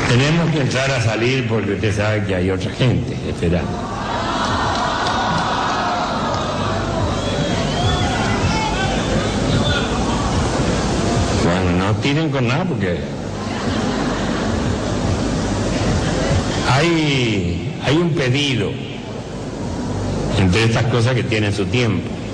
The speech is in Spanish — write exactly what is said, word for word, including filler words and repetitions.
Tenemos que entrar a salir porque usted sabe que hay otra gente esperando. Bueno, no tiren con nada porque hay, hay un pedido entre estas cosas que tienen su tiempo.